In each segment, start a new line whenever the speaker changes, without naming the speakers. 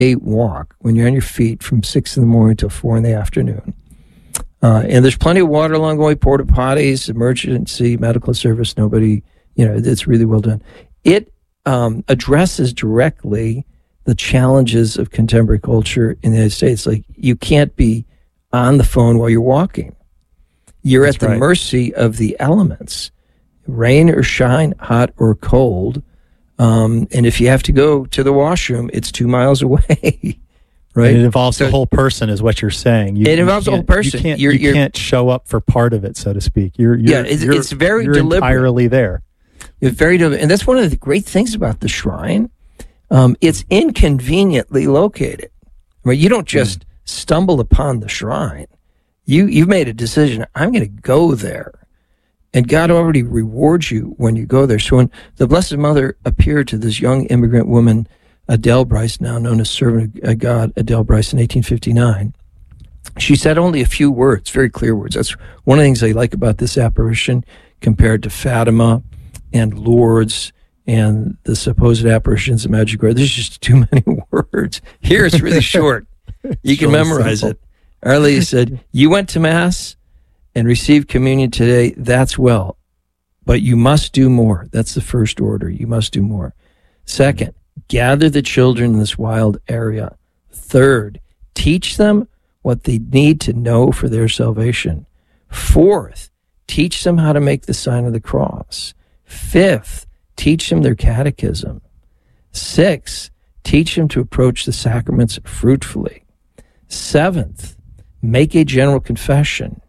walk when you're on your feet from 6 in the morning till 4 in the afternoon. And there's plenty of water along the way, porta potties, emergency medical service. Nobody, it's really well done. It addresses directly the challenges of contemporary culture in the United States. Like, you can't be on the phone while you're walking. You're at the mercy of the elements, rain or shine, hot or cold. And if you have to go to the washroom, it's 2 miles away. Right?
And it involves the whole person, is what you're saying.
It involves the whole person.
You can't show up for part of it, so to speak.
It's very
you're
deliberate.
Entirely there.
It's very deliberate. And that's one of the great things about the shrine. It's inconveniently located. Right? You don't just stumble upon the shrine. You've made a decision. I'm going to go there. And God already rewards you when you go there. So when the Blessed Mother appeared to this young immigrant woman, Adele Bryce, now known as Servant of God, Adele Bryce, in 1859, she said only a few words, very clear words. That's one of the things I like about this apparition compared to Fatima and Lourdes and the supposed apparitions of Medjugorje. There's just too many words. Here it's really short. You can memorize it. Our Lady said, "You went to Mass and received communion today. That's well. But you must do more." That's the first order. You must do more. Second, gather the children in this wild area. Third, teach them what they need to know for their salvation. Fourth, teach them how to make the sign of the cross. Fifth, teach them their catechism. Sixth, teach them to approach the sacraments fruitfully. Seventh, make a general confession.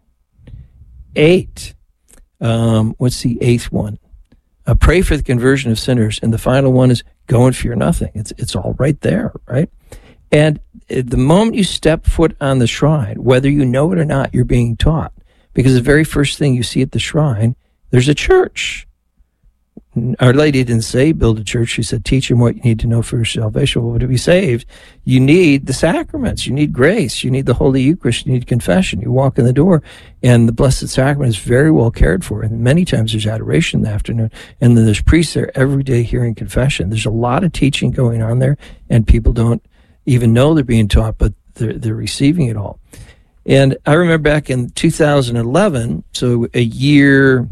8, what's the 8th one? Pray for the conversion of sinners. And the final one is go and fear nothing. It's all right there, right? And the moment you step foot on the shrine, whether you know it or not, you're being taught. Because the very first thing you see at the shrine, there's a church. Our Lady didn't say build a church. She said teach them what you need to know for your salvation. Well, to be saved, you need the sacraments. You need grace. You need the Holy Eucharist. You need confession. You walk in the door, and the Blessed Sacrament is very well cared for. And many times there's adoration in the afternoon, and then there's priests there every day hearing confession. There's a lot of teaching going on there, and people don't even know they're being taught, but they're receiving it all. And I remember back in 2011, so a year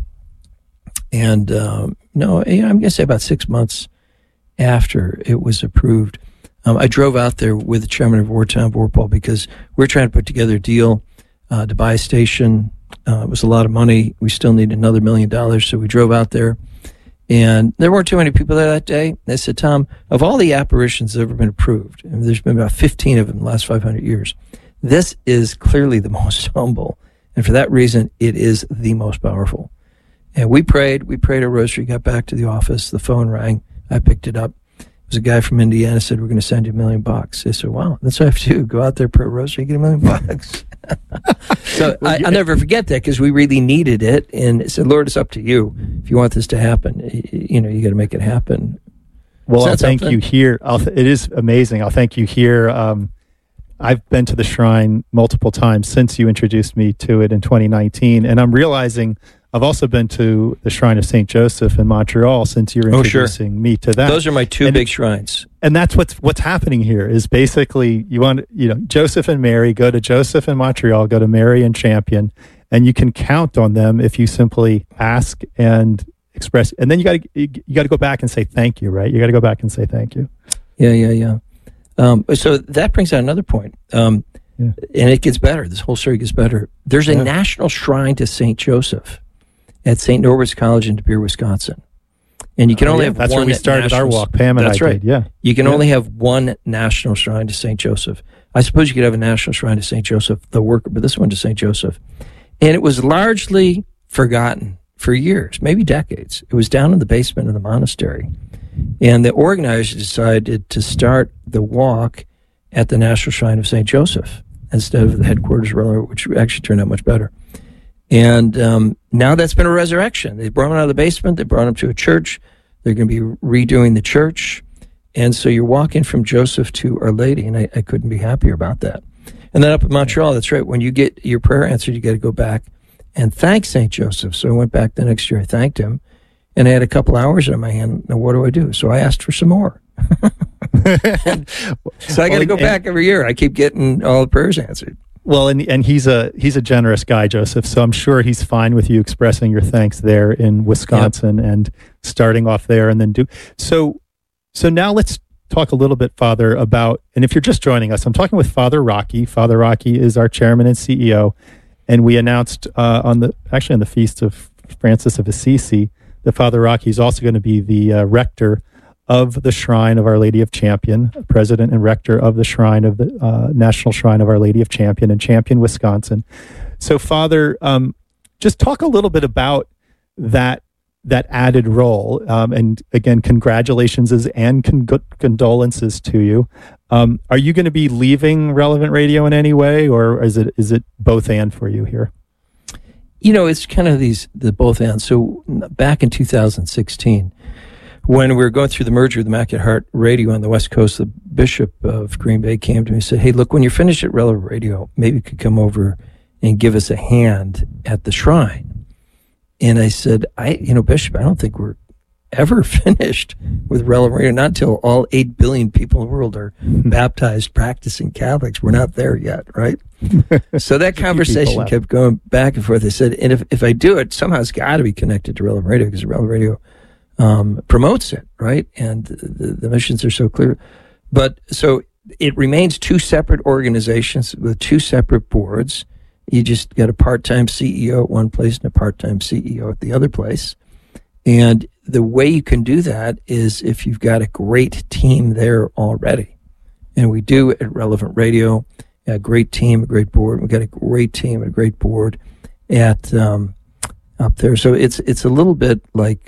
and I'm going to say about 6 months after it was approved, I drove out there with the chairman of Wartown, Vorpal, because we're trying to put together a deal to buy a station. It was a lot of money. We still need another $1 million, so we drove out there. And there weren't too many people there that day. They said, Tom, of all the apparitions that have ever been approved, and there's been about 15 of them in the last 500 years, this is clearly the most humble. And for that reason, it is the most powerful. And we prayed a rosary, got back to the office, the phone rang, I picked it up. It was a guy from Indiana, said, we're going to send you $1 million. I said, wow, that's what I have to do, go out there, pray a rosary, get $1 million. So I'll never forget that, because we really needed it, and I said, Lord, it's up to you. If you want this to happen, you got to make it happen.
Well, I'll thank you here. It is amazing. I'll thank you here. I've been to the shrine multiple times since you introduced me to it in 2019, and I'm realizing I've also been to the Shrine of St. Joseph in Montreal since you're introducing me to that.
Those are my two big shrines.
And that's what's happening here is basically Joseph and Mary, go to Joseph in Montreal, go to Mary in Champion, and you can count on them if you simply ask and express. And then you got to go back and say thank you, right? You got to go back and say thank you.
Yeah. So that brings out another point. And it gets better. This whole story gets better. There's a national shrine to St. Joseph at St. Norbert's College in De Pere, Wisconsin. And you can only have
that's
one.
That's where we started our walk, Pam and I did. Yeah.
You can only have one national shrine to St. Joseph. I suppose you could have a national shrine to St. Joseph, the worker, but this one to St. Joseph. And it was largely forgotten for years, maybe decades. It was down in the basement of the monastery. And the organizers decided to start the walk at the National Shrine of St. Joseph instead of the headquarters, which actually turned out much better. And now that's been a resurrection. They brought him out of the basement. They brought him to a church. They're going to be redoing the church. And so you're walking from Joseph to Our Lady, and I couldn't be happier about that. And then up in Montreal, that's right, when you get your prayer answered, you got to go back and thank St. Joseph. So I went back the next year. I thanked him, and I had a couple hours on my hand. Now, what do I do? So I asked for some more. So I got to go back every year. I keep getting all the prayers answered.
Well, and he's a generous guy, Joseph. So I'm sure he's fine with you expressing your thanks there in Wisconsin and starting off there, and then so now let's talk a little bit, Father, about, and if you're just joining us, I'm talking with Father Rocky. Father Rocky is our chairman and CEO, and we announced on the feast of Francis of Assisi that Father Rocky is also going to be the rector of the Shrine of Our Lady of Champion, president and rector of the Shrine of the National Shrine of Our Lady of Champion in Champion, Wisconsin. So, Father, just talk a little bit about that added role. And again, congratulations and condolences to you. Are you going to be leaving Relevant Radio in any way, or is it both and for you here?
It's kind of the both and. So back in 2016, when we were going through the merger with Immaculate Heart Radio on the West Coast, the Bishop of Green Bay came to me and said, "Hey, look, when you're finished at Relevant Radio, maybe you could come over and give us a hand at the shrine." And I said, Bishop, I don't think we're ever finished with Relevant Radio, not until all 8 billion people in the world are baptized, practicing Catholics. We're not there yet, right? So that conversation kept going back and forth. I said, and if I do it, somehow it's got to be connected to Relevant Radio, because Relevant Radio promotes it, right? And the missions are so clear. But so it remains two separate organizations with two separate boards. You just got a part-time CEO at one place and a part-time CEO at the other place. And the way you can do that is if you've got a great team there already. And we do at Relevant Radio, a great team, a great board. We've got a great team and a great board at up there. So it's a little bit like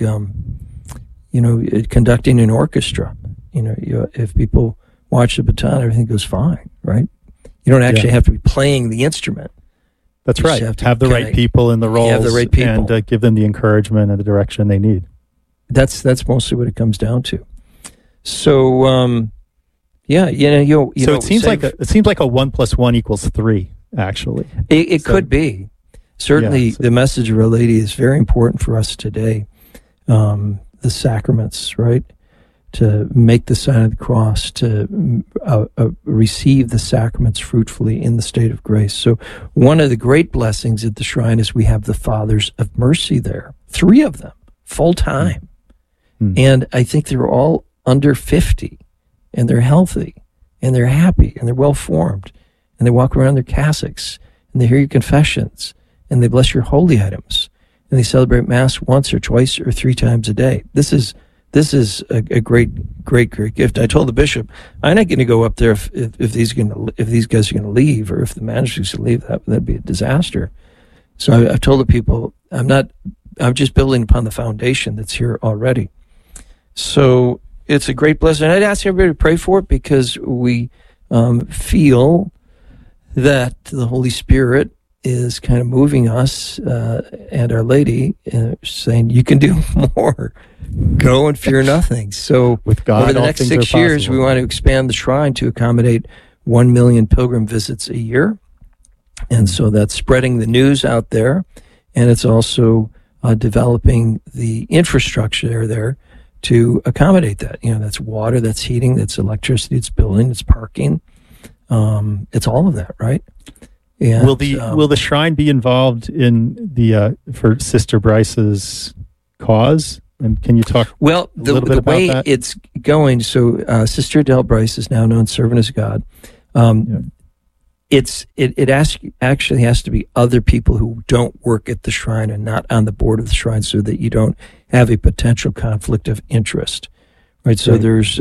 conducting an orchestra. If people watch the baton, everything goes fine, right? You don't actually have to be playing the instrument.
That's right. Have the right people in the roles,
have the right people,
and give them the encouragement and the direction they need.
That's mostly what it comes down to. So,
so it seems like a 1 + 1 = 3. Actually,
it could be. Certainly, the message of Our Lady is very important for us today. The sacraments, right? To make the sign of the cross, to receive the sacraments fruitfully in the state of grace. So one of the great blessings at the shrine is we have the Fathers of Mercy there, 3 of them, full time. Mm. And I think they're all under 50, and they're healthy, and they're happy, and they're well-formed, and they walk around their cassocks, and they hear your confessions, and they bless your holy items, and they celebrate Mass once or twice or 3 times a day. This is a great, great, great gift. I told the bishop, I'm not going to go up there if these guys are going to leave, or if the manager's going to leave. That'd be a disaster. So I've told the people, I'm just building upon the foundation that's here already. So it's a great blessing. I'd ask everybody to pray for it, because we feel that the Holy Spirit is kind of moving us and Our Lady, saying, you can do more. Go and fear nothing. So
with God,
over the next 6 years, we want to expand the shrine to accommodate 1 million pilgrim visits a year. And so that's spreading the news out there. And it's also developing the infrastructure there to accommodate that. That's water, that's heating, that's electricity, it's building, it's parking. It's all of that, right? And,
will the shrine be involved in the for Sister Bryce's cause? And can you talk
the way
that?
It's going? So Sister Adele Bryce is now known servant as God. It actually has to be other people who don't work at the shrine and not on the board of the shrine, so that you don't have a potential conflict of interest, right? So there's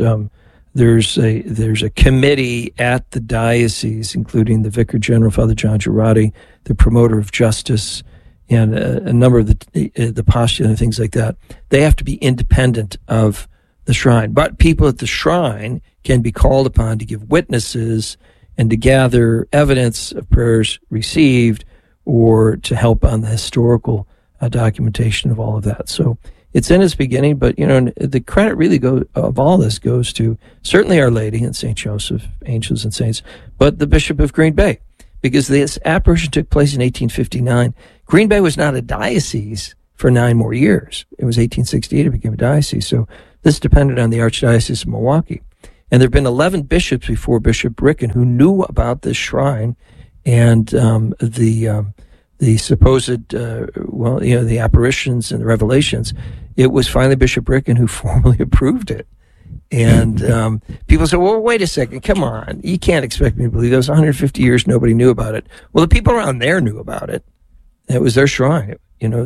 a committee at the diocese, including the Vicar General, Father John Girardi, the promoter of justice, and a number of the postulate and things like that. They have to be independent of the shrine, but people at the shrine can be called upon to give witnesses and to gather evidence of prayers received, or to help on the historical documentation of all of that. So it's in its beginning, but the credit really of all this goes to certainly Our Lady and St. Joseph, angels and saints, but the Bishop of Green Bay, because this apparition took place in 1859. Green Bay was not a diocese for 9 more years. It was 1868 it became a diocese. So this depended on the Archdiocese of Milwaukee. And there have been 11 bishops before Bishop Ricken who knew about this shrine and the supposed, the apparitions and the revelations. It was finally Bishop Ricken who formally approved it. And people say, well, wait a second, come on. You can't expect me to believe those 150 years nobody knew about it. Well, the people around there knew about it. It was their shrine.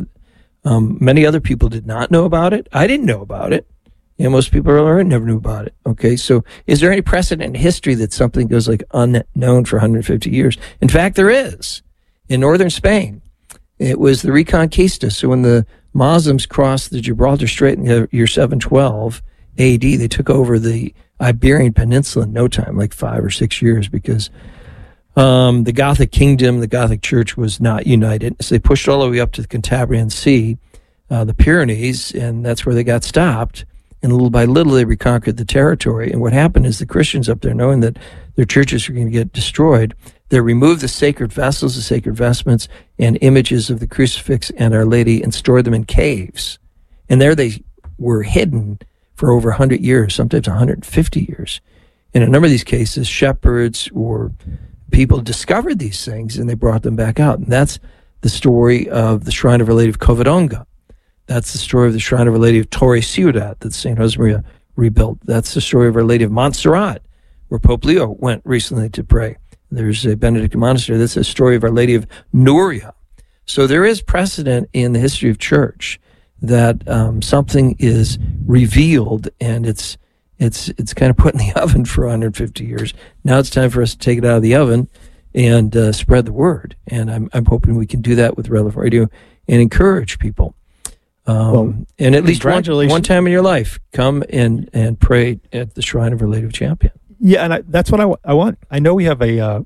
Many other people did not know about it. I didn't know about it. Most people around never knew about it. Okay, so is there any precedent in history that something goes like unknown for 150 years? In fact, there is. In northern Spain, it was the Reconquista. So when the Muslims crossed the Gibraltar Strait in the year 712 AD, they took over the Iberian Peninsula in no time, like 5 or 6 years, because the Gothic kingdom, the Gothic church was not united. So they pushed all the way up to the Cantabrian Sea, the Pyrenees, and that's where they got stopped. And little by little, they reconquered the territory. And what happened is the Christians up there, knowing that their churches were going to get destroyed, they removed the sacred vessels, the sacred vestments, and images of the crucifix and Our Lady and stored them in caves. And there they were hidden for over 100 years, sometimes 150 years. In a number of these cases, shepherds or people discovered these things and they brought them back out. And that's the story of the Shrine of Our Lady of Covadonga. That's the story of the Shrine of Our Lady of Torre Ciudad that St. Josemaria rebuilt. That's the story of Our Lady of Montserrat, where Pope Leo went recently to pray. There's a Benedictine monastery. That's the story of Our Lady of Nuria. So there is precedent in the history of church that something is revealed and it's kind of put in the oven for 150 years. Now it's time for us to take it out of the oven and spread the word. And I'm hoping we can do that with Relevant Radio and encourage people. And at least one time in your life, come and pray at the Shrine of Our Lady of Champion.
Yeah, and that's what I want. I know we have a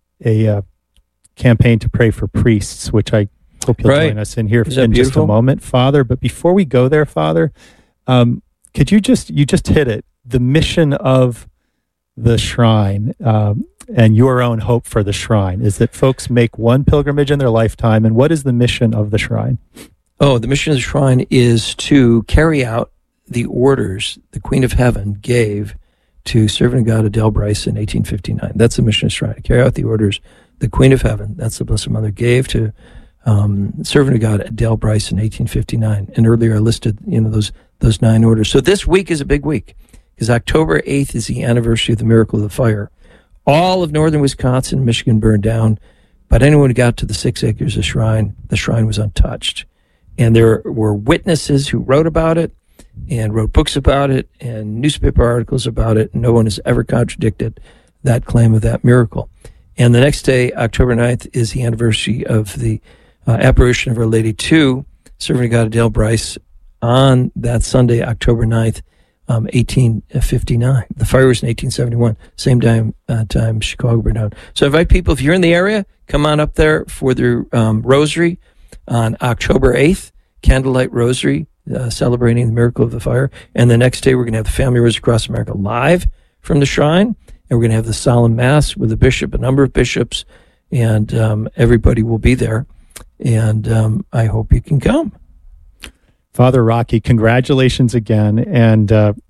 campaign to pray for priests, which I hope you'll join us in here in just a moment, Father. But before we go there, Father, could you just hit it, the mission of the shrine and your own hope for the shrine is that folks make one pilgrimage in their lifetime. And what is the mission of the shrine?
Oh, the mission of the shrine is to carry out the orders the Queen of Heaven gave to Servant of God Adele Bryce in 1859. That's the mission of the shrine, to carry out the orders the Queen of Heaven, that's the Blessed Mother, gave to Servant of God Adele Bryce in 1859. And earlier I listed, those 9 orders. So this week is a big week because October 8th is the anniversary of the Miracle of the Fire. All of northern Wisconsin and Michigan burned down, but anyone who got to the 6 acres of the shrine was untouched. And there were witnesses who wrote about it and wrote books about it and newspaper articles about it. And no one has ever contradicted that claim of that miracle. And the next day, October 9th, is the anniversary of the apparition of Our Lady to Servant of God Adele Bryce on that Sunday, October 9th, 1859. The fire was in 1871, same time Chicago burned down. So I invite people, if you're in the area, come on up there for the rosary on October 8th, Candlelight Rosary, celebrating the Miracle of the Fire. And the next day, we're going to have the Family Rosary Across America live from the shrine. And we're going to have the solemn Mass with a bishop, a number of bishops, and everybody will be there. And I hope you can come.
Father Rocky, congratulations again. And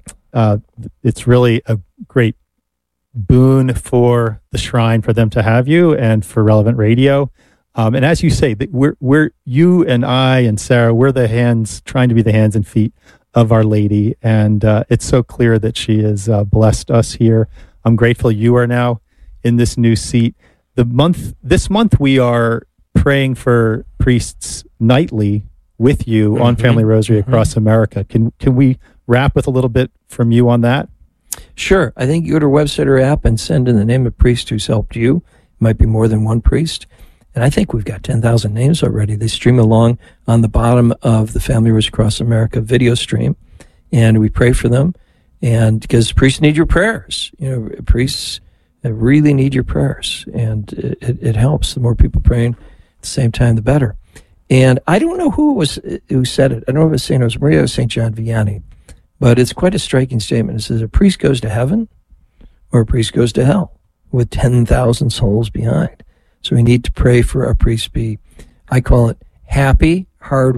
it's really a great boon for the shrine for them to have you and for Relevant Radio. And as you say, we're you and I and Sarah, we're trying to be the hands and feet of Our Lady. And it's so clear that she has blessed us here. I'm grateful you are now in this new seat. This month we are praying for priests nightly with you on Family Rosary Across America. Can we wrap with a little bit from you on that?
Sure. I think you go to our website or app and send in the name of priest who's helped you. It might be more than one priest. And I think we've got 10,000 names already. They stream along on the bottom of the Family Rosary Across America video stream. And we pray for them. And because priests need your prayers. Priests really need your prayers. And it helps. The more people praying at the same time, the better. And I don't know who said it. I don't know if it was St. Josemaria or St. John Vianney. But it's quite a striking statement. It says a priest goes to heaven or a priest goes to hell with 10,000 souls behind. So we need to pray for our priests be, I call it, happy,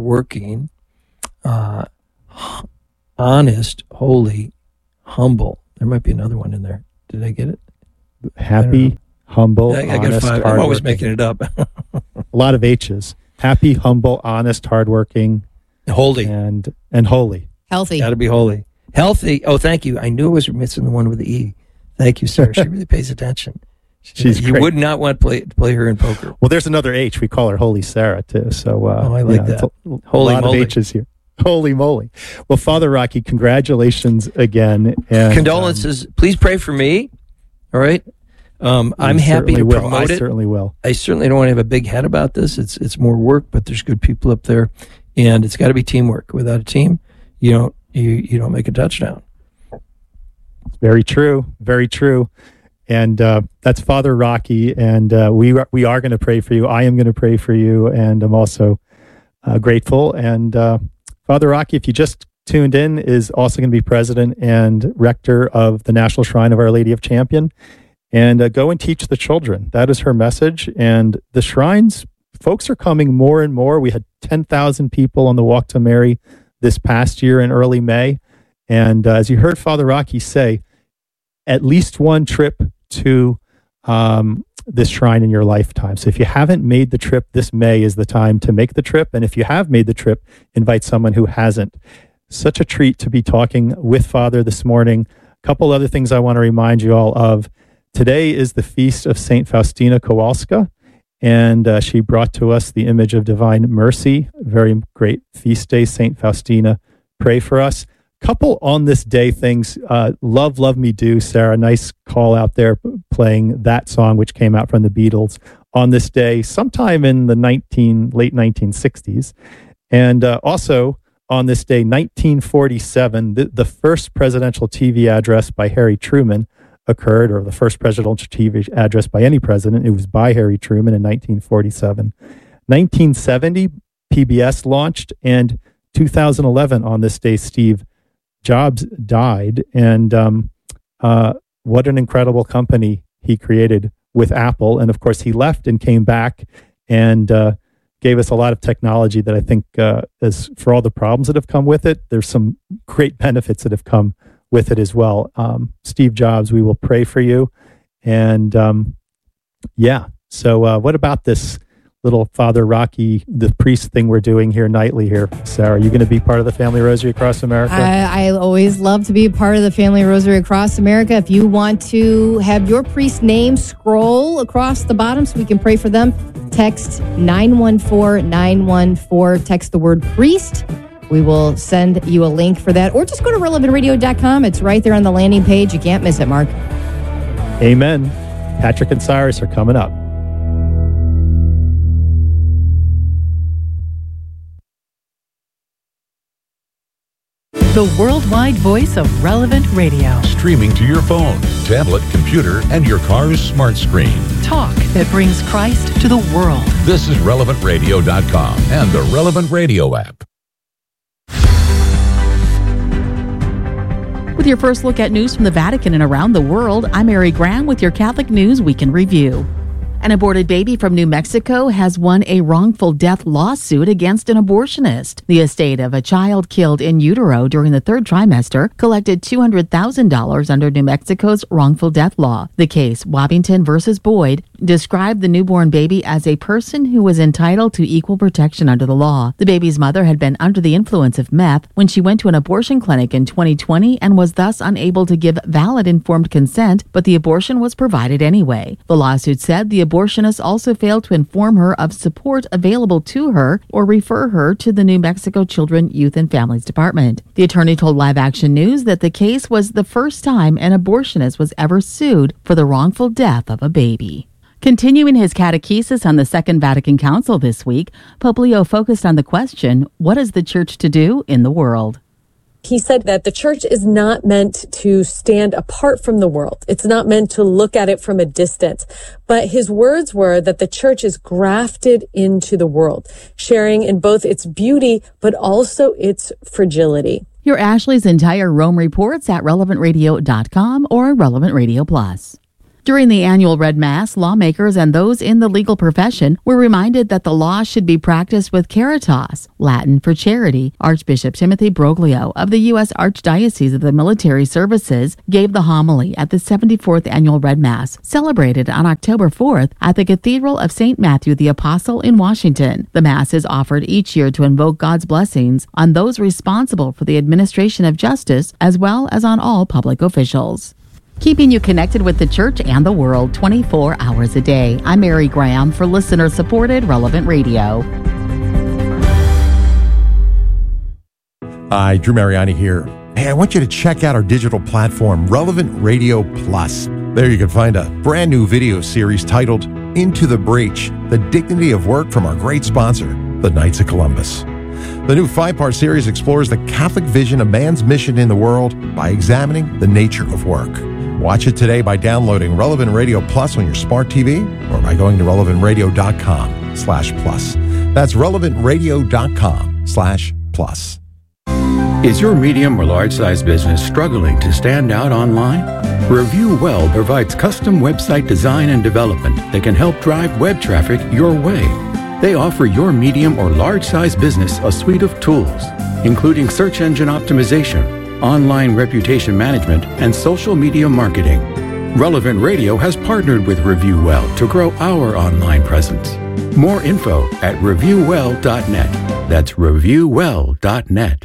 hardworking, honest, holy, humble, There might be another one in there. Did I get it?
Happy, humble, honest, hardworking.
I'm always making it up.
A lot of H's. Happy, humble, honest, hardworking.
Holy.
And holy.
Healthy.
Got to be holy. Healthy. Oh, thank you. I knew I was missing the one with the E. Thank you, Sarah. She really pays attention.
She's
You
great.
would not want to play her in poker.
Well, there's another H. We call her Holy Sarah, too. So,
I like that.
A lot of H's here. Holy moly. Well, Father Rocky, congratulations again. And,
condolences. Please pray for me. All right. I'm happy to promote it.
I certainly will.
I certainly don't want to have a big head about this. It's more work, but there's good people up there, and it's got to be teamwork. Without a team, you don't make a touchdown.
Very true. Very true. And that's Father Rocky, and we are going to pray for you. I am going to pray for you, and I'm also grateful. And Father Rocky, if you just tuned in, is also going to be president and rector of the National Shrine of Our Lady of Champion. And go and teach the children. That is her message. And the shrines, folks are coming more and more. We had 10,000 people on the Walk to Mary this past year in early May. And as you heard Father Rocky say, at least one trip to this shrine in your lifetime. So if you haven't made the trip, this May is the time to make the trip. And if you have made the trip, invite someone who hasn't. Such a treat to be talking with Father this morning. A couple other things I want to remind you all of. Today is the feast of St. Faustina Kowalska, and she brought to us the image of divine mercy. Very great feast day, St. Faustina. Pray for us. Couple on this day things. Love, Love Me Do, Sarah. Nice call out there playing that song, which came out from the Beatles on this day, sometime in the late 1960s. And also on this day, 1947, the first presidential TV address by Harry Truman occurred, or the first presidential TV address by any president. It was by Harry Truman in 1947. 1970, PBS launched, and 2011, on this day, Steve Jobs died. And what an incredible company he created with Apple. And of course, he left and came back and gave us a lot of technology that I think is, for all the problems that have come with it, there's some great benefits that have come with it as well. Steve Jobs, we will pray for you. And so what about this little Father Rocky, the priest thing we're doing here nightly here, Sarah? Are you going to be part of the Family Rosary Across America?
I always love to be a part of the Family Rosary Across America. If you want to have your priest name scroll across the bottom so we can pray for them, text 914-914, text the word priest. We will send you a link for that, or just go to relevantradio.com. It's right there on the landing page. You can't miss it, Mark.
Amen. Patrick and Cyrus are coming up.
The worldwide voice of Relevant Radio.
Streaming to your phone, tablet, computer, and your car's smart screen.
Talk that brings Christ to the world.
This is relevantradio.com and the Relevant Radio app.
With your first look at news from the Vatican and around the world, I'm Mary Graham with your Catholic News Week in Review. An aborted baby from New Mexico has won a wrongful death lawsuit against an abortionist. The estate of a child killed in utero during the third trimester collected $200,000 under New Mexico's wrongful death law. The case, Wabbington versus Boyd, described the newborn baby as a person who was entitled to equal protection under the law. The baby's mother had been under the influence of meth when she went to an abortion clinic in 2020 and was thus unable to give valid informed consent, but the abortion was provided anyway. The lawsuit said the abortionist also failed to inform her of support available to her or refer her to the New Mexico Children, Youth, and Families Department. The attorney told Live Action News that the case was the first time an abortionist was ever sued for the wrongful death of a baby. Continuing his catechesis on the Second Vatican Council this week, Pope Leo focused on the question, what is the church to do in the world?
He said that the church is not meant to stand apart from the world. It's not meant to look at it from a distance. But his words were that the church is grafted into the world, sharing in both its beauty, but also its fragility.
Hear Ashley's entire Rome reports at relevantradio.com or Relevant Radio Plus. During the annual Red Mass, lawmakers and those in the legal profession were reminded that the law should be practiced with caritas, Latin for charity. Archbishop Timothy Broglio of the U.S. Archdiocese of the Military Services gave the homily at the 74th annual Red Mass, celebrated on October 4th at the Cathedral of St. Matthew the Apostle in Washington. The Mass is offered each year to invoke God's blessings on those responsible for the administration of justice, as well as on all public officials. Keeping you connected with the church and the world 24 hours a day. I'm Mary Graham for listener-supported Relevant Radio.
Hi, Drew Mariani here. Hey, I want you to check out our digital platform, Relevant Radio Plus. There you can find a brand new video series titled Into the Breach, The Dignity of Work from our great sponsor, the Knights of Columbus. The new 5-part series explores the Catholic vision of man's mission in the world by examining the nature of work. Watch it today by downloading Relevant Radio Plus on your smart TV or by going to relevantradio.com/plus. That's relevantradio.com/plus.
Is your medium or large size business struggling to stand out online? Review Well provides custom website design and development that can help drive web traffic your way. They offer your medium or large size business a suite of tools, including search engine optimization, online reputation management, and social media marketing. Relevant Radio has partnered with Review Well to grow our online presence. More info at reviewwell.net. That's reviewwell.net.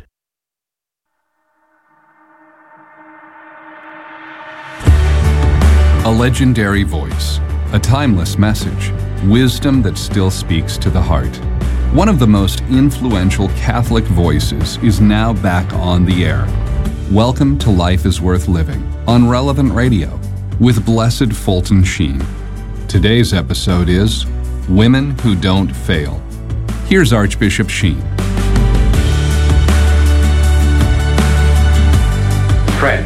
A legendary voice, a timeless message, wisdom that still speaks to the heart. One of the most influential Catholic voices is now back on the air. Welcome to Life is Worth Living on Relevant Radio with Blessed Fulton Sheen. Today's episode is Women Who Don't Fail. Here's Archbishop Sheen.
Friends,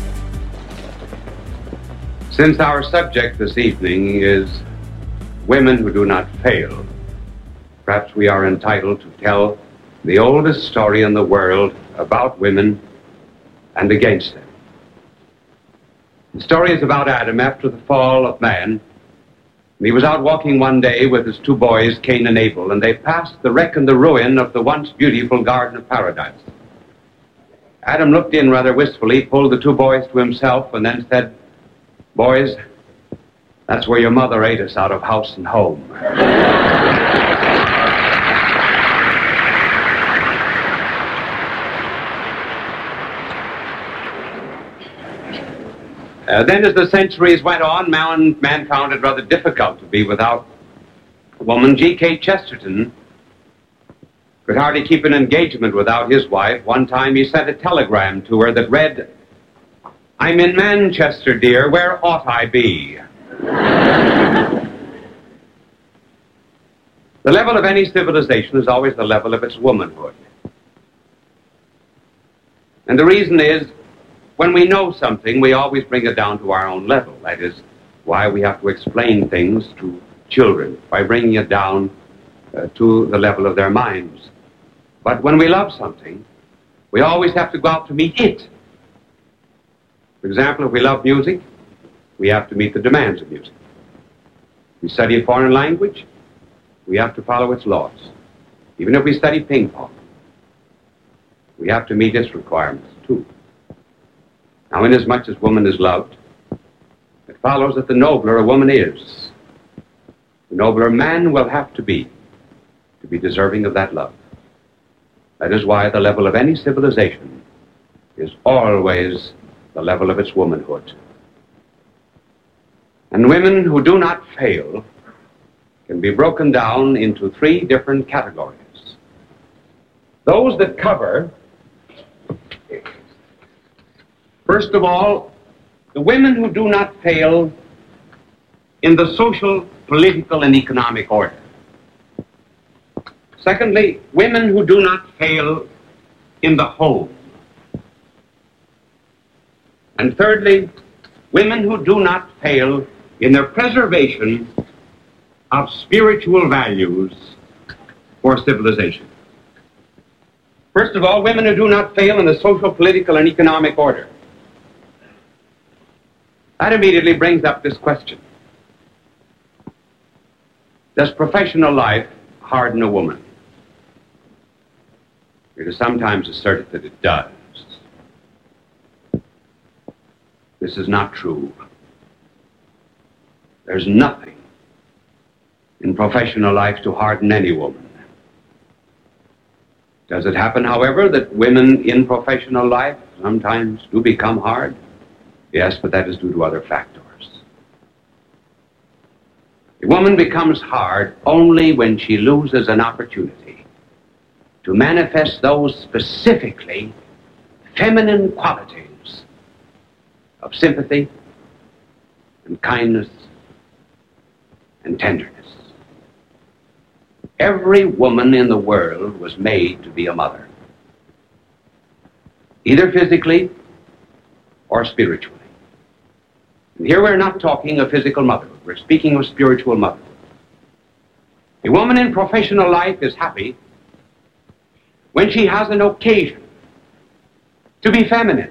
since our subject this evening is women who do not fail, perhaps we are entitled to tell the oldest story in the world about women and against them. The story is about Adam after the fall of man. He was out walking one day with his 2 boys, Cain and Abel, and they passed the wreck and the ruin of the once beautiful Garden of Paradise. Adam looked in rather wistfully, pulled the 2 boys to himself, and then said, "Boys, that's where your mother ate us out of house and home." Then as the centuries went on, man found it rather difficult to be without a woman. G.K. Chesterton could hardly keep an engagement without his wife. One time he sent a telegram to her that read, "I'm in Manchester, dear, where ought I be?" The level of any civilization is always the level of its womanhood. And the reason is, when we know something, we always bring it down to our own level. That is why we have to explain things to children, by bringing it down to the level of their minds. But when we love something, we always have to go out to meet it. For example, if we love music, we have to meet the demands of music. If we study a foreign language, we have to follow its laws. Even if we study ping pong, we have to meet its requirements too. Now, inasmuch as woman is loved, it follows that the nobler a woman is, the nobler man will have to be deserving of that love. That is why the level of any civilization is always the level of its womanhood. And women who do not fail can be broken down into 3 different categories. Those that cover, first of all, the women who do not fail in the social, political, and economic order. Secondly, women who do not fail in the home. And thirdly, women who do not fail in their preservation of spiritual values for civilization. First of all, women who do not fail in the social, political, and economic order. That immediately brings up this question. Does professional life harden a woman? It is sometimes asserted that it does. This is not true. There's nothing in professional life to harden any woman. Does it happen, however, that women in professional life sometimes do become hard? Yes, but that is due to other factors. A woman becomes hard only when she loses an opportunity to manifest those specifically feminine qualities of sympathy and kindness and tenderness. Every woman in the world was made to be a mother, either physically or spiritually. And here we're not talking of physical motherhood, we're speaking of spiritual motherhood. A woman in professional life is happy when she has an occasion to be feminine.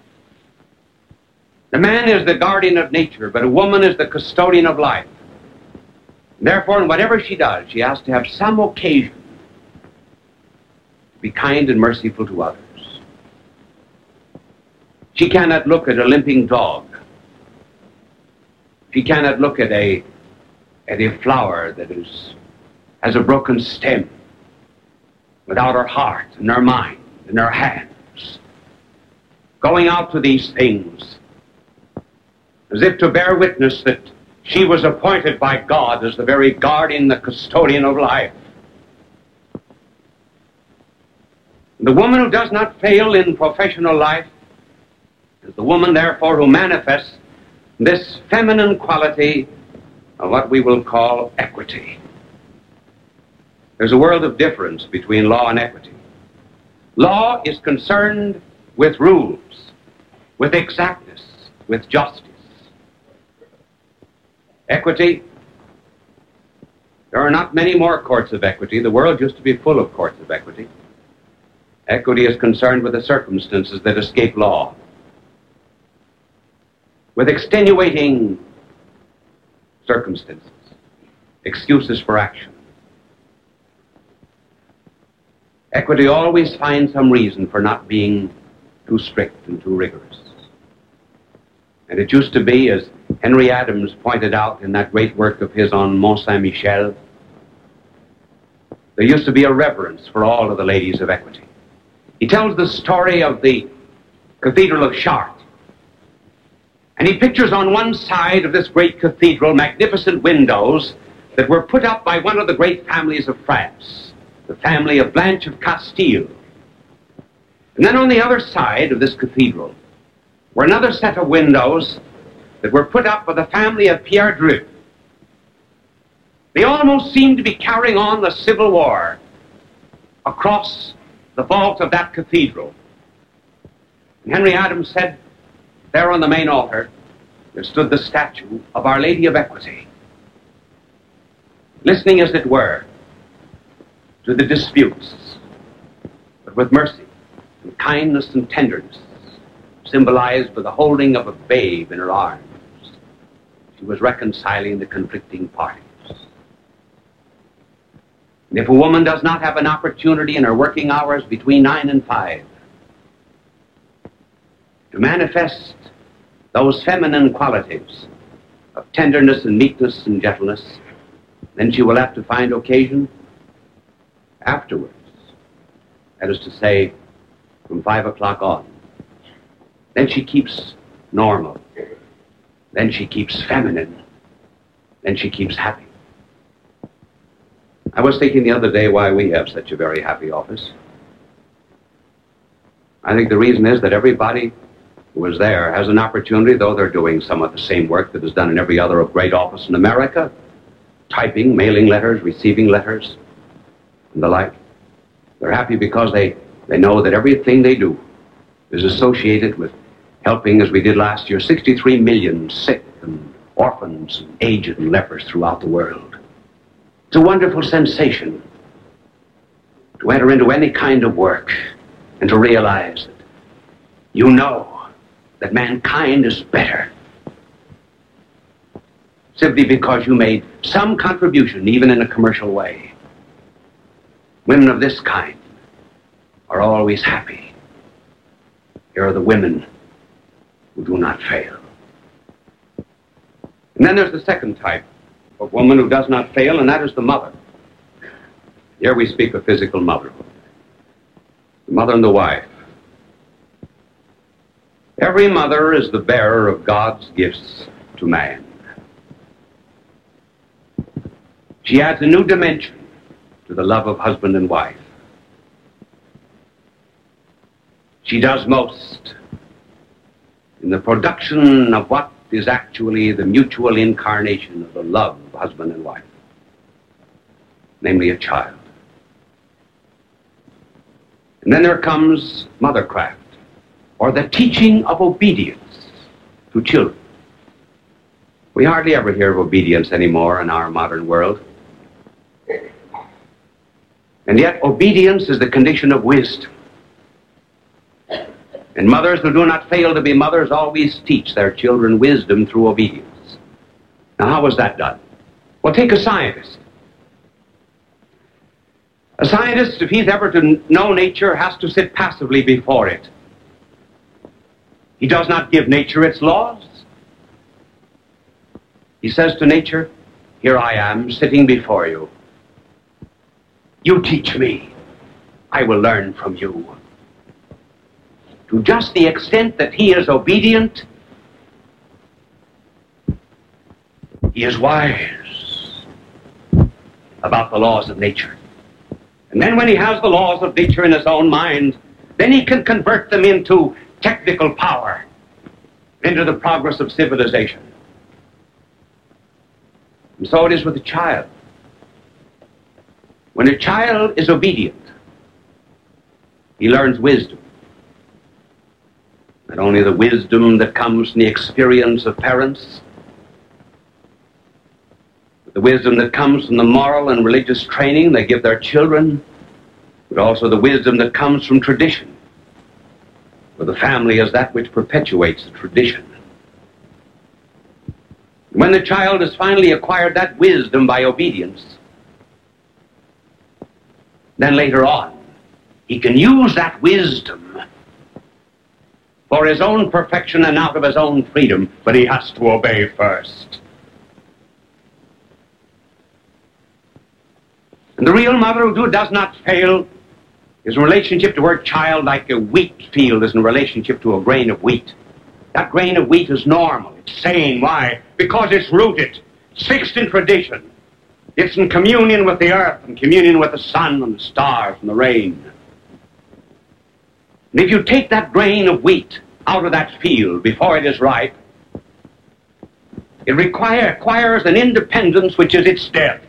The man is the guardian of nature, but a woman is the custodian of life. And therefore, in whatever she does, she has to have some occasion to be kind and merciful to others. She cannot look at a limping dog. She cannot look at a flower that has a broken stem without her heart and her mind and her hands going out to these things as if to bear witness that she was appointed by God as the very guardian, the custodian of life. The woman who does not fail in professional life is the woman, therefore, who manifests this feminine quality of what we will call equity. There's a world of difference between law and equity. Law is concerned with rules, with exactness, with justice. Equity, there are not many more courts of equity. The world used to be full of courts of equity. Equity is concerned with the circumstances that escape law, with extenuating circumstances, excuses for action. Equity always finds some reason for not being too strict and too rigorous. And it used to be, as Henry Adams pointed out in that great work of his on Mont Saint-Michel, there used to be a reverence for all of the ladies of equity. He tells the story of the Cathedral of Chartres. And he pictures on one side of this great cathedral magnificent windows that were put up by one of the great families of France, the family of Blanche of Castile. And then on the other side of this cathedral were another set of windows that were put up by the family of Pierre Dreux. They almost seemed to be carrying on the Civil War across the vault of that cathedral. And Henry Adams said, there on the main altar, there stood the statue of Our Lady of Equity, listening, as it were, to the disputes, but with mercy and kindness and tenderness, symbolized by the holding of a babe in her arms. She was reconciling the conflicting parties. And if a woman does not have an opportunity in her working hours between 9 and 5 to manifest those feminine qualities of tenderness and meekness and gentleness, then she will have to find occasion afterwards. That is to say, from 5 o'clock on. Then she keeps normal. Then she keeps feminine. Then she keeps happy. I was thinking the other day why we have such a very happy office. I think the reason is that everybody who is there has an opportunity, though they're doing somewhat the same work that is done in every other great office in America, typing, mailing letters, receiving letters, and the like. They're happy because they know that everything they do is associated with helping, as we did last year, 63 million sick and orphans and aged and lepers throughout the world. It's a wonderful sensation to enter into any kind of work and to realize that you know that mankind is better simply because you made some contribution, even in a commercial way. Women of this kind are always happy. Here are the women who do not fail. And then there's the second type of woman who does not fail, and that is the mother. Here we speak of physical motherhood. The mother and the wife. Every mother is the bearer of God's gifts to man. She adds a new dimension to the love of husband and wife. She does most in the production of what is actually the mutual incarnation of the love of husband and wife, namely a child. And then there comes mothercraft, or the teaching of obedience to children. We hardly ever hear of obedience anymore in our modern world. And yet obedience is the condition of wisdom. And mothers who do not fail to be mothers always teach their children wisdom through obedience. Now, how was that done? Well, take a scientist. A scientist, if he's ever to know nature, has to sit passively before it. He does not give nature its laws. He says to nature, here I am, sitting before you. You teach me. I will learn from you. To just the extent that he is obedient, he is wise about the laws of nature. And then when he has the laws of nature in his own mind, then he can convert them into technical power, into the progress of civilization. And so it is with a child. When a child is obedient, he learns wisdom. Not only the wisdom that comes from the experience of parents, but the wisdom that comes from the moral and religious training they give their children, but also the wisdom that comes from tradition. For the family is that which perpetuates the tradition. When the child has finally acquired that wisdom by obedience, then later on, he can use that wisdom for his own perfection and out of his own freedom, but he has to obey first. And the real mother who does not fail is in relationship to her child like a wheat field is in relationship to a grain of wheat. That grain of wheat is normal. It's sane. Why? Because it's rooted. It's fixed in tradition. It's in communion with the earth and communion with the sun and the stars and the rain. And if you take that grain of wheat out of that field before it is ripe, it acquires an independence which is its death.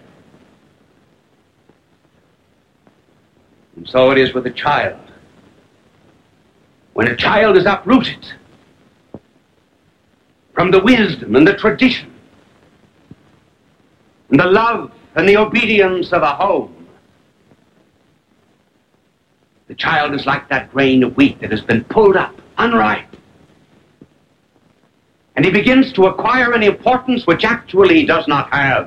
And so it is with a child. When a child is uprooted from the wisdom and the tradition and the love and the obedience of a home, the child is like that grain of wheat that has been pulled up, unripe. And he begins to acquire an importance which actually he does not have,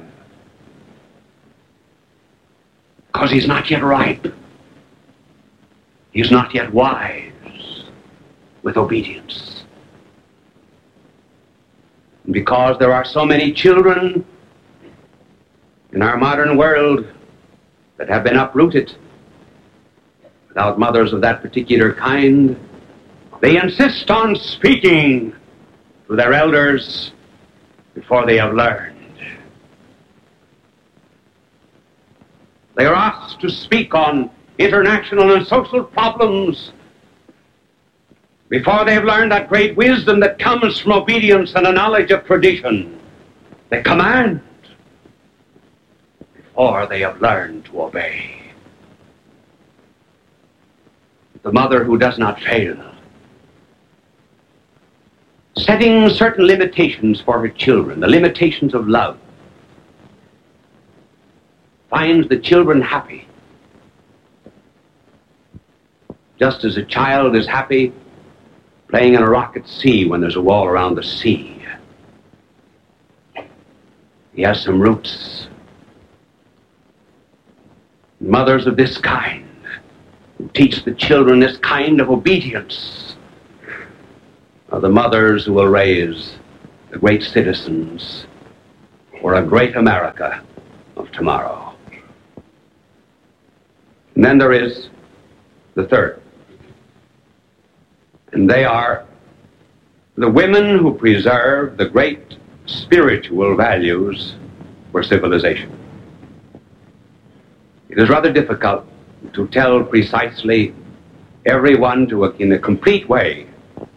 because he's not yet ripe. He's not yet wise with obedience. And because there are so many children in our modern world that have been uprooted without mothers of that particular kind, they insist on speaking to their elders before they have learned. They are asked to speak on international and social problems before they've learned that great wisdom that comes from obedience and a knowledge of tradition. They command before they have learned to obey. The mother who does not fail, setting certain limitations for her children, the limitations of love, finds the children happy. Just as a child is happy playing in a rock at sea when there's a wall around the sea. He has some roots. Mothers of this kind, who teach the children this kind of obedience, are the mothers who will raise the great citizens for a great America of tomorrow. And then there is the third. And they are the women who preserve the great spiritual values for civilization. It is rather difficult to tell precisely everyone in a complete way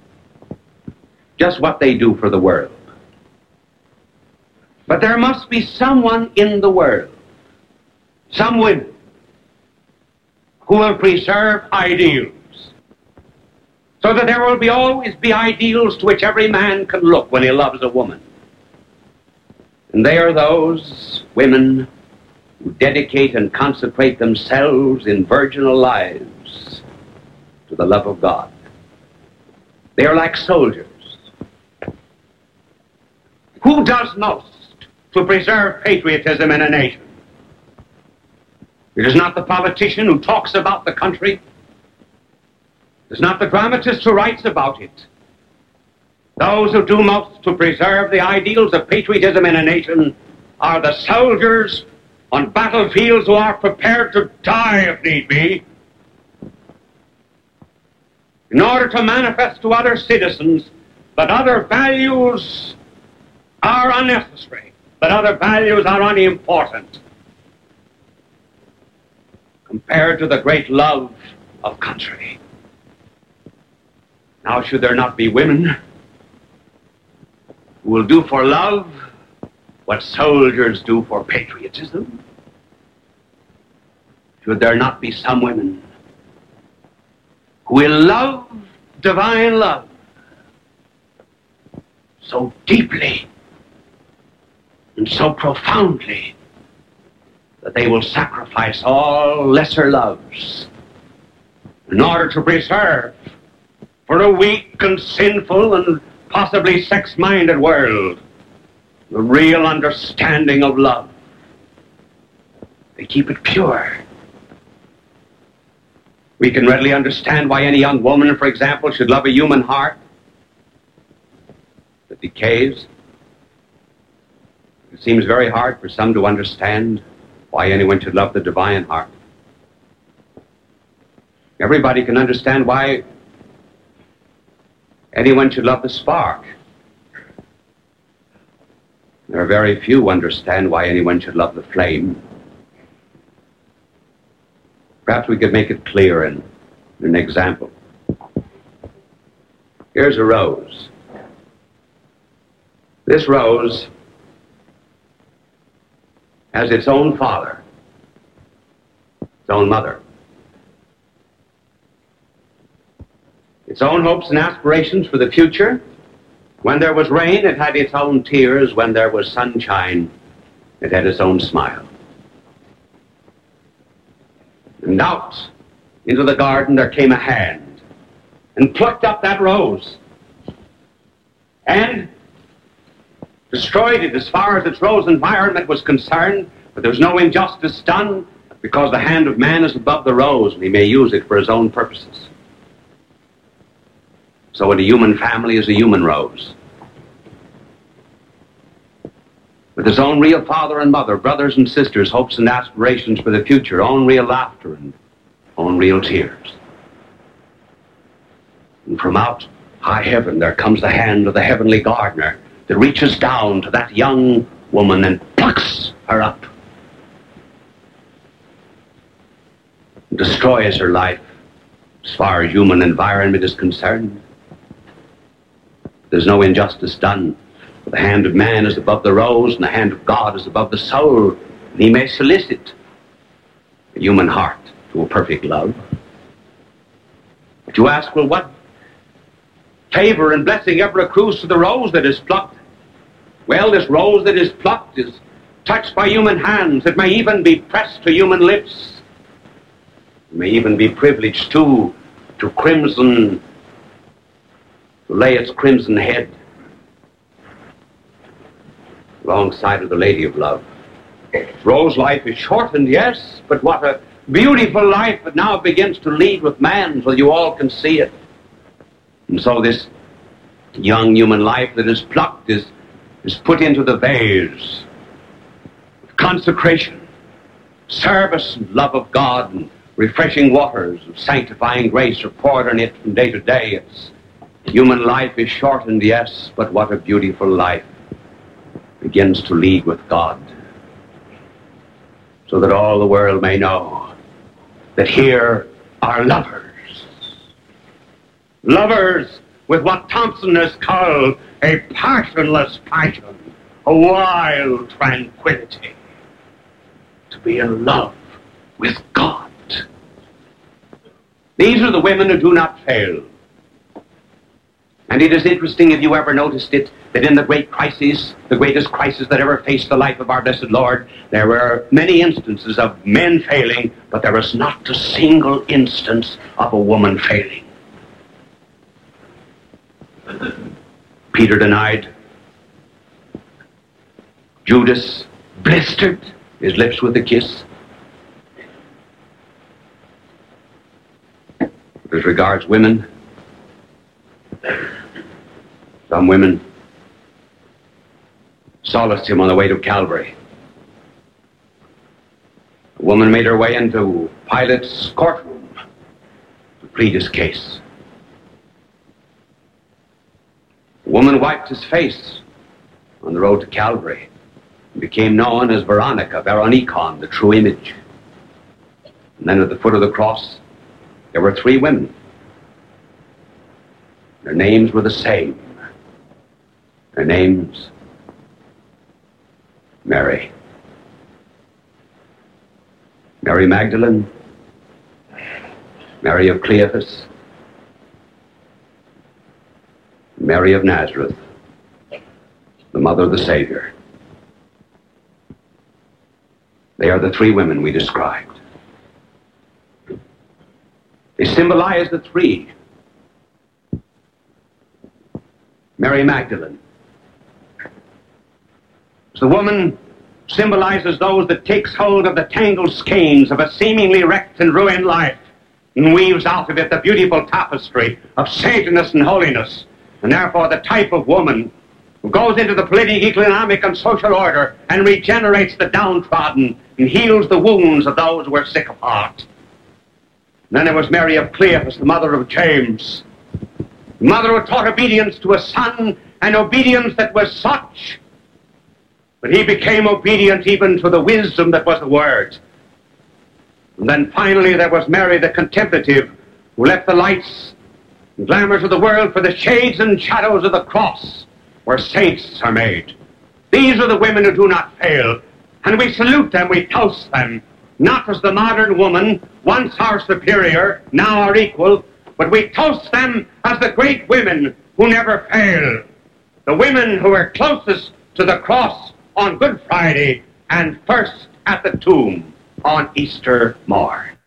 just what they do for the world. But there must be someone in the world, some women, who will preserve ideals, so that there will always be ideals to which every man can look when he loves a woman. And they are those women who dedicate and consecrate themselves in virginal lives to the love of God. They are like soldiers. Who does most to preserve patriotism in a nation? It is not the politician who talks about the country. It is not the dramatist who writes about it. Those who do most to preserve the ideals of patriotism in a nation are the soldiers on battlefields who are prepared to die if need be, in order to manifest to other citizens that other values are unnecessary, that other values are unimportant, compared to the great love of country. Now, should there not be women who will do for love what soldiers do for patriotism? Should there not be some women who will love divine love so deeply and so profoundly that they will sacrifice all lesser loves in order to preserve for a weak and sinful and possibly sex-minded world the real understanding of love? They keep it pure. We can readily understand why any young woman, for example, should love a human heart that decays. It seems very hard for some to understand why anyone should love the divine heart. Everybody can understand why anyone should love the spark. There are very few who understand why anyone should love the flame. Perhaps we could make it clear in an example. Here's a rose. This rose has its own father, its own mother, its own hopes and aspirations for the future. When there was rain, it had its own tears. When there was sunshine, it had its own smile. And out into the garden there came a hand and plucked up that rose and destroyed it as far as its rose environment was concerned. But there was no injustice done, because the hand of man is above the rose and he may use it for his own purposes. So in a human family is a human rose, with his own real father and mother, brothers and sisters, hopes and aspirations for the future, own real laughter and own real tears. And from out high heaven there comes the hand of the heavenly gardener that reaches down to that young woman and plucks her up, and destroys her life as far as human environment is concerned. There's no injustice done. The hand of man is above the rose, and the hand of God is above the soul. And he may solicit a human heart to a perfect love. But you ask, well, what favor and blessing ever accrues to the rose that is plucked? Well, this rose that is plucked is touched by human hands. It may even be pressed to human lips. It may even be privileged to crimson, to lay its crimson head alongside of the Lady of Love. Rose's life is shortened, yes, but what a beautiful life it now begins to lead with man, so you all can see it. And so this young human life that is plucked is put into the vase of consecration, service and love of God, and refreshing waters of sanctifying grace are poured on it from day to day. Its human life is shortened, yes, but what a beautiful life begins to lead with God, so that all the world may know that here are lovers. Lovers with what Thompson has called a passionless passion, a wild tranquility, to be in love with God. These are the women who do not fail. And it is interesting, if you ever noticed it, that in the great crises, the greatest crisis that ever faced the life of our blessed Lord, there were many instances of men failing, but there was not a single instance of a woman failing. Peter denied. Judas blistered his lips with a kiss. As regards women, some women solaced him on the way to Calvary. A woman made her way into Pilate's courtroom to plead his case. A woman wiped his face on the road to Calvary and became known as Veronica, Veronicon, the true image. And then at the foot of the cross, there were 3 women. Their names were the same. Their names, Mary. Mary Magdalene, Mary of Cleophas, Mary of Nazareth, the mother of the Savior. They are the 3 women we described. They symbolize the 3. Mary Magdalene. The woman symbolizes those that takes hold of the tangled skeins of a seemingly wrecked and ruined life and weaves out of it the beautiful tapestry of saintliness and holiness, and therefore the type of woman who goes into the political, economic, and social order and regenerates the downtrodden and heals the wounds of those who are sick of heart. And then there was Mary of Cleophas, the mother of James, the mother who taught obedience to a son, and obedience that was such, but he became obedient even to the wisdom that was the word. And then finally there was Mary the contemplative, who left the lights and glamours of the world for the shades and shadows of the cross, where saints are made. These are the women who do not fail, and we salute them, we toast them, not as the modern woman, once our superior, now our equal, but we toast them as the great women who never fail, the women who are closest to the cross on Good Friday and first at the tomb on Easter morn.